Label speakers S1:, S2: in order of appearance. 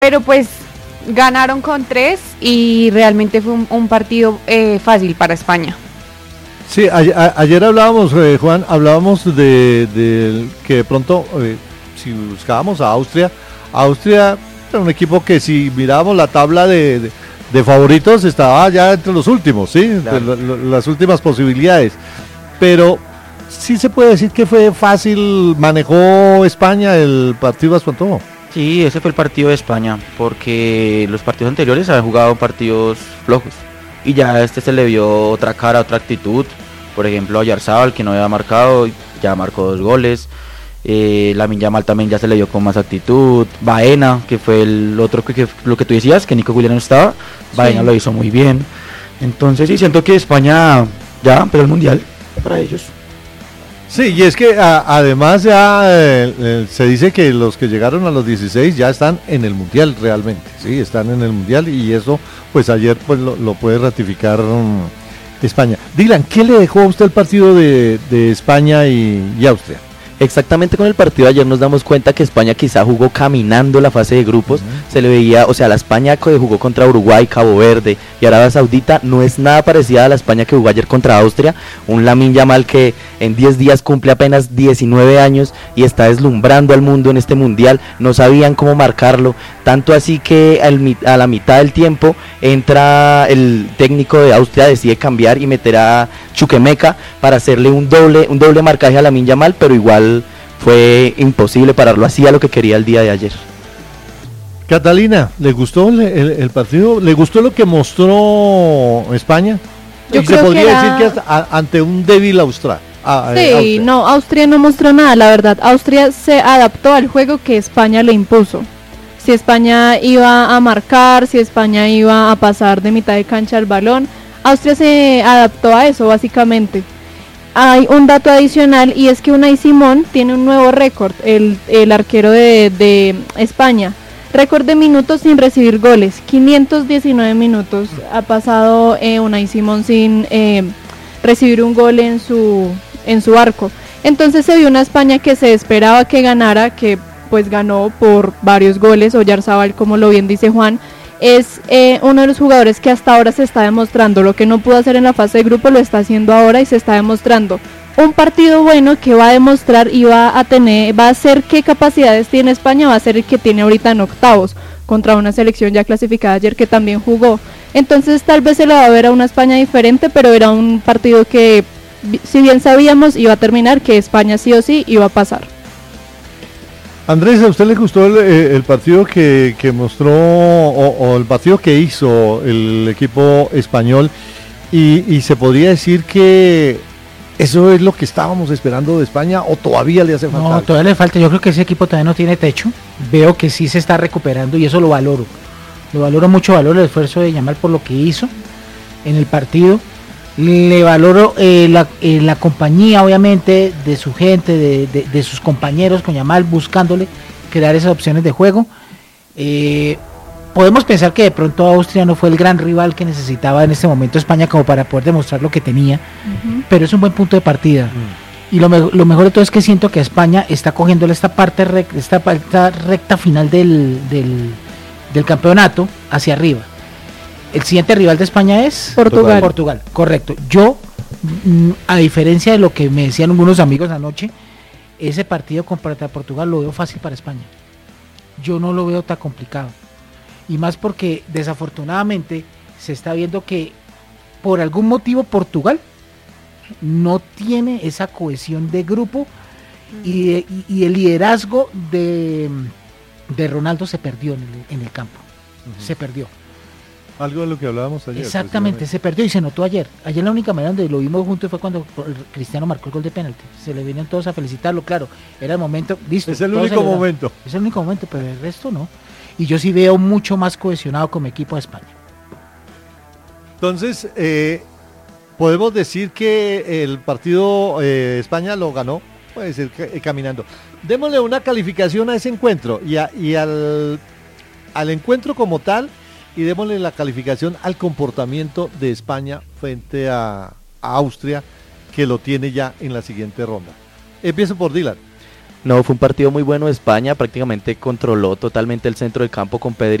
S1: pero pues ganaron con 3 y realmente fue un partido fácil para España.
S2: Sí, ayer hablábamos, Juan, de que de pronto, si buscábamos a Austria era un equipo que si mirábamos la tabla de favoritos estaba ya entre los últimos, ¿sí? Claro. Las últimas posibilidades, pero sí se puede decir que fue fácil, manejó España el partido Aspantojo.
S3: Sí, ese fue el partido de España, porque los partidos anteriores habían jugado partidos flojos y ya a este se le vio otra cara, otra actitud. Por ejemplo, a Oyarzabal, que no había marcado, ya marcó 2 goles. Lamine Yamal también ya se le dio con más actitud. Baena, que fue el otro que lo que tú decías, que Nico Williams no estaba, Baena sí lo hizo muy bien. Entonces sí, siento que España ya pero el mundial para ellos.
S2: Sí, y es que además ya se dice que los que llegaron a los 16 ya están en el mundial realmente, sí, están en el mundial, y eso pues ayer pues lo puede ratificar España. Dylan, ¿qué le dejó a usted el partido de España y Austria?
S4: Exactamente, con el partido de ayer nos damos cuenta que España quizá jugó caminando la fase de grupos, se le veía, o sea, la España que jugó contra Uruguay, Cabo Verde y Arabia Saudita no es nada parecida a la España que jugó ayer contra Austria, un Lamine Yamal que en 10 días cumple apenas 19 años y está deslumbrando al mundo en este mundial, no sabían cómo marcarlo, tanto así que a la mitad del tiempo entra el técnico de Austria, decide cambiar y meter a Chukwuemeka para hacerle un doble marcaje a Lamine Yamal, pero igual fue imposible pararlo, hacía lo que quería el día de ayer.
S2: Catalina, ¿le gustó el partido? ¿Le gustó lo que mostró España?
S1: Yo creo
S2: podría
S1: que
S2: decir que hasta ante un débil Austria.
S5: Sí, no, Austria no mostró nada, la verdad. Austria se adaptó al juego que España le impuso. Si España iba a marcar, si España iba a pasar de mitad de cancha el balón, Austria se adaptó a eso básicamente. Hay un dato adicional y es que Unai Simón tiene un nuevo récord, el arquero de España. Récord de minutos sin recibir goles, 519 minutos ha pasado Unai Simón sin recibir un gol en su arco. Entonces se vio una España que se esperaba que ganara, que pues ganó por varios goles. Oyarzabal, como lo bien dice Juan, es uno de los jugadores que hasta ahora se está demostrando, lo que no pudo hacer en la fase de grupo lo está haciendo ahora y se está demostrando. Un partido bueno que va a demostrar y va a hacer qué capacidades tiene España, va a ser el que tiene ahorita en octavos, contra una selección ya clasificada ayer que también jugó. Entonces tal vez se le va a ver a una España diferente, pero era un partido que, si bien sabíamos, iba a terminar, que España sí o sí iba a pasar.
S2: Andrés, ¿a usted le gustó el partido que mostró o el partido que hizo el equipo español? Y se podría decir que eso es lo que estábamos esperando de España, ¿o todavía le hace falta?
S6: No, todavía le falta. Yo creo que ese equipo todavía no tiene techo. Veo que sí se está recuperando y eso lo valoro. Lo valoro mucho, valoro el esfuerzo de Yamal por lo que hizo en el partido. Le valoro la compañía, obviamente, de su gente, de sus compañeros con Yamal, buscándole crear esas opciones de juego. Podemos pensar que de pronto Austria no fue el gran rival que necesitaba en este momento España como para poder demostrar lo que tenía, pero es un buen punto de partida. Y lo mejor de todo es que siento que España está cogiéndole esta recta final del campeonato hacia arriba. El siguiente rival de España es Portugal, correcto. Yo, a diferencia de lo que me decían algunos amigos anoche, ese partido contra Portugal lo veo fácil para España. Yo no lo veo tan complicado. Y más porque desafortunadamente se está viendo que por algún motivo Portugal no tiene esa cohesión de grupo y el liderazgo de Ronaldo se perdió en el campo. Se perdió.
S2: Algo de lo que hablábamos ayer.
S6: Exactamente, se perdió y se notó ayer. Ayer la única manera donde lo vimos juntos fue cuando Cristiano marcó el gol de penalti. Se le vinieron todos a felicitarlo, claro. Era el momento, listo.
S2: Es el único momento.
S6: Es el único momento, pero el resto no. Y yo sí veo mucho más cohesionado como equipo de España.
S2: Entonces, podemos decir que el partido España lo ganó, puede ser caminando. Démosle una calificación a ese encuentro y al encuentro como tal, y démosle la calificación al comportamiento de España frente a Austria, que lo tiene ya en la siguiente ronda. Empiezo por Dylan.
S4: No, fue un partido muy bueno de España, prácticamente controló totalmente el centro del campo con Pedri